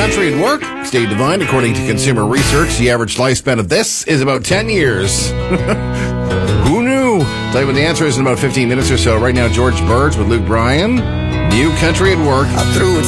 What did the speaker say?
Country at Work, State Divine. According to consumer research, the average lifespan of this is about 10 years. Who knew? Tell you what the answer is in about 15 minutes or so. Right now, George Burge with Luke Bryan. New Country at Work. I threw it